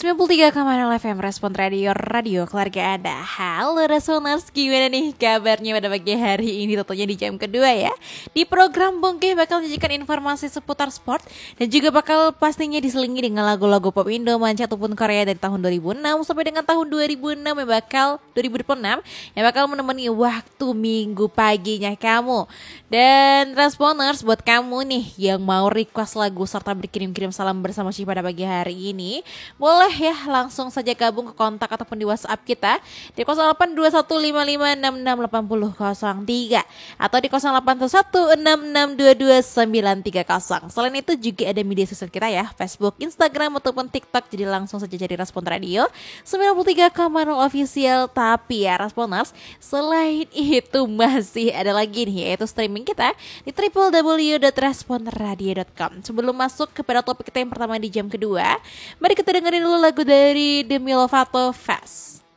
93,0 FM Respon Radio Keluarga Anda. Halo Resoners, gimana nih kabarnya pada pagi hari ini? Tentunya di jam kedua ya. Di program Bongke bakal menyajikan informasi seputar sport dan juga bakal pastinya diselingi dengan lagu-lagu pop Indo, manca ataupun Korea dari tahun 2006 sampai dengan tahun 2006 yang bakal menemani waktu minggu paginya kamu. Dan Responers, buat kamu nih yang mau request lagu serta berkirim-kirim salam bersama Ci pada pagi hari ini, boleh ya langsung saja gabung ke kontak ataupun di WhatsApp kita di 082155668003 atau di 0811662290. Selain itu juga ada media sosial kita ya, Facebook, Instagram ataupun TikTok. Jadi langsung saja cari Respon Radio 93,0 official. Tapi ya Responers, selain itu masih ada lagi nih, yaitu streaming kita di www.responradio.com. Sebelum masuk kepada topik kita yang pertama di jam kedua, mari kita dengerin dulu lagu dari Demi Lovato, Fast.